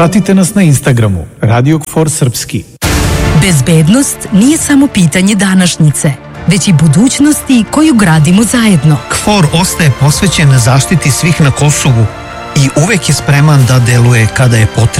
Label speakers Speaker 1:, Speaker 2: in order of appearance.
Speaker 1: Pratite nas na Instagramu Radio KFOR Srpski.
Speaker 2: Bezbednost nije samo pitanje današnjice, već i budućnosti koju gradimo zajedno.
Speaker 3: KFOR ostaje posvećen zaštiti svih na Kosovu i uvek je spreman da deluje kada je potrebno.